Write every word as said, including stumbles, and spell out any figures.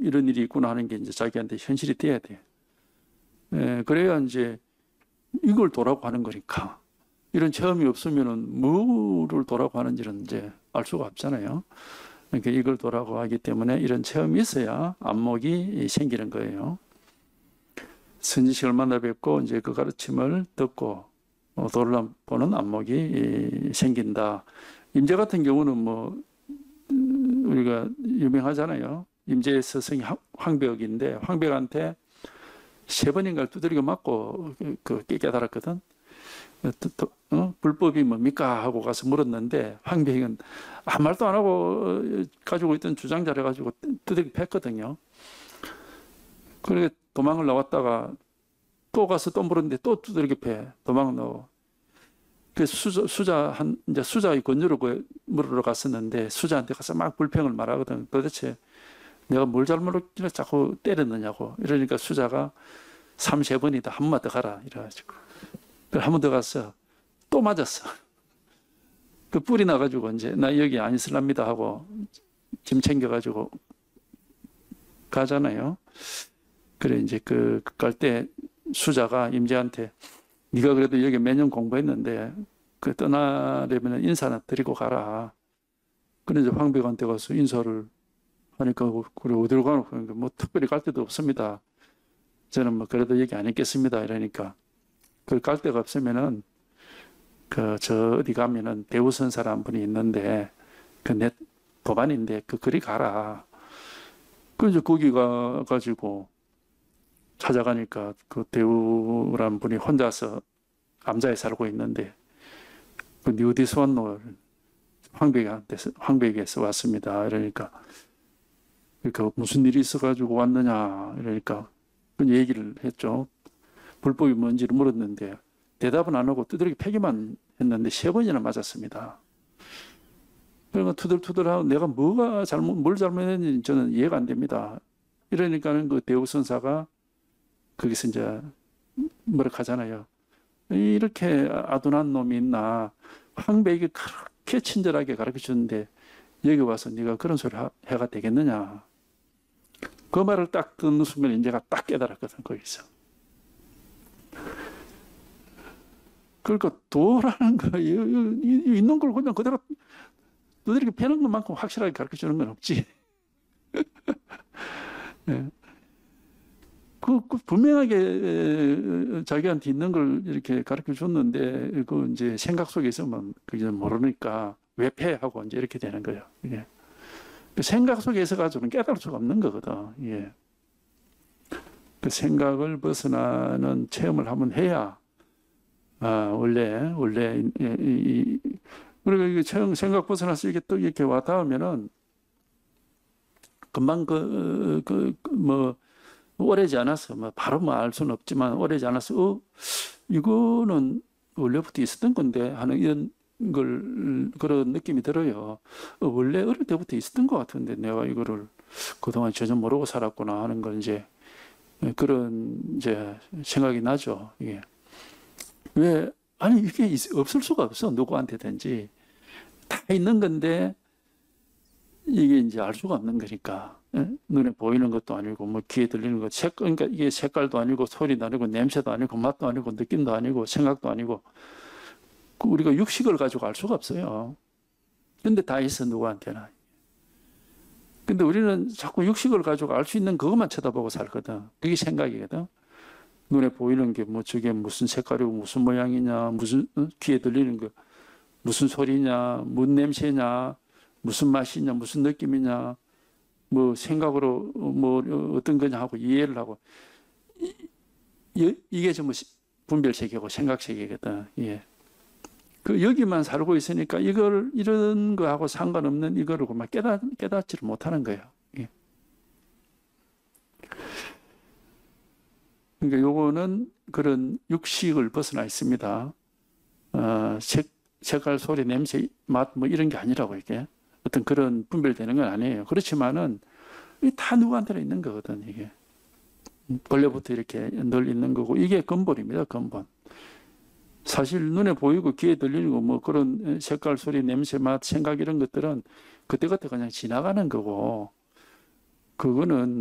이런 일이 있구나 하는 게 이제 자기한테 현실이 돼야 돼. 예, 그래야 이제 이걸 도라고 하는 거니까. 이런 체험이 없으면은 뭐를 도라고 하는지는 이제 알 수가 없잖아요. 그러니까 이걸 도라고 하기 때문에 이런 체험이 있어야 안목이 생기는 거예요. 선지식을 만나 뵙고 이제 그 가르침을 듣고 도를 보는 안목이 생긴다. 임재 같은 경우는 뭐 우리가 유명하잖아요. 임재 스승이 황벽인데 황벽한테 세 번인가 두드리고 맞고 그 깨달았거든. 어? 불법이 뭡니까? 하고 가서 물었는데 황벽은 아무 말도 안 하고 가지고 있던 주장자를 가지고 두드리고 팼거든요. 그래 도망을 나왔다가 또 가서 또 물었는데 또 두드리고 패. 도망을 나오고. 그래서 수자, 수자 한 이제 수자의 권유로 물으러 갔었는데 수자한테 가서 막 불평을 말하거든. 도대체 내가 뭘 잘못했길래 자꾸 때렸느냐고. 이러니까 수자가 삼세 번이다. 한 번만 더 가라. 이래가지고. 한 번 더 갔어. 또 맞았어. 그 뿔이 나가지고 이제 나 여기 안 있을랍니다 하고 짐 챙겨가지고 가잖아요. 그래 이제 그 갈 때 수자가 임재한테 네가 그래도 여기 몇 년 공부했는데 그 떠나려면 인사나 드리고 가라. 그래 이제 황벽한테 가서 인사를 하니까 그래 어디로 가노? 그러니까 뭐 특별히 갈 데도 없습니다. 저는 뭐 그래도 얘기 안 했겠습니다. 이러니까 그 갈 데가 없으면은 그 저 어디 가면은 대우선사라 한 분이 있는데 그 내 도반인데 그 거리 가라. 그 이제 거기 가 가지고 찾아가니까 그 대우란 분이 혼자서 암자에 살고 있는데 그 니 어디서 왔노? 황백한테서 황백에서 왔습니다. 이러니까 그러니까 무슨 일이 있어가지고 왔느냐? 이러니까 그 얘기를 했죠. 불법이 뭔지를 물었는데 대답은 안 하고 두드리기 패기만 했는데 세 번이나 맞았습니다. 그러니까 투덜투덜하고 내가 뭐가 잘못 뭘 잘못했는지 저는 이해가 안 됩니다. 이러니까는 그 대우선사가 거기서 이제 뭐라 하잖아요. 이렇게 아둔한 놈이 있나. 황백이 그렇게 친절하게 가르쳐 주는데 여기 와서 네가 그런 소리 해가 되겠느냐. 그 말을 딱 듣는 순간 인제가 딱 깨달았거든. 거기서. 그러니까 도라는 거 있는 걸 그냥 그대로 너들에게 패는 것만큼 확실하게 가르쳐 주는 건 없지. 네. 그, 그 분명하게 자기한테 있는 걸 이렇게 가르쳐 줬는데 그 이제 생각 속에 있으면 그게 모르니까 왜 패? 하고 이제 이렇게 되는 거예요. 예. 그 생각 속에 있어 가지고는 깨달을 수가 없는 거거든. 예. 그 생각을 벗어나는 체험을 한번 해야 아 원래 원래 이, 이, 그리고 이게 체험 생각 벗어나서 이렇게 또 이렇게 와 닿으면은 금방 그 그 뭐 오래지 않아서 뭐 바로 뭐 알 수는 없지만 오래지 않아서 어 이거는 원래부터 있었던 건데 하는 이런 걸 그런 느낌이 들어요. 어, 원래 어릴 때부터 있었던 것 같은데 내가 이거를 그동안 전혀 모르고 살았구나 하는 걸 이제 그런 이제 생각이 나죠. 이게 왜 아니 이게 있, 없을 수가 없어 누구한테든지 다 있는 건데 이게 이제 알 수가 없는 거니까. 예? 눈에 보이는 것도 아니고, 뭐, 귀에 들리는 것, 색, 그러니까 이게 색깔도 아니고, 소리도 아니고, 냄새도 아니고, 맛도 아니고, 느낌도 아니고, 생각도 아니고, 우리가 육식을 가지고 알 수가 없어요. 근데 다 있어, 누구한테나. 근데 우리는 자꾸 육식을 가지고 알 수 있는 그것만 쳐다보고 살거든. 그게 생각이거든. 눈에 보이는 게 뭐, 저게 무슨 색깔이고, 무슨 모양이냐, 무슨, 어? 귀에 들리는 거, 무슨 소리냐, 무슨 냄새냐, 무슨 맛이냐, 무슨 느낌이냐, 뭐 생각으로 뭐 어떤 거냐 하고 이해를 하고 이, 이게 전부 분별 세계고 생각 세계거든. 예. 그 여기만 살고 있으니까 이걸 이런 거하고 상관없는 이거를 막 깨닫 깨닫지를 못하는 거예요. 예. 그러니까 요거는 그런 육식을 벗어나 있습니다. 어, 색, 색깔, 소리, 냄새, 맛 뭐 이런 게 아니라고 이게. 어떤 그런 분별되는 건 아니에요. 그렇지만은 다 누구한테나 있는 거거든 이게. 원래부터 이렇게 늘 있는 거고 이게 근본입니다. 근본. 사실 눈에 보이고 귀에 들리는 거 뭐 그런 색깔, 소리, 냄새, 맛, 생각 이런 것들은 그때그때 그냥 지나가는 거고 그거는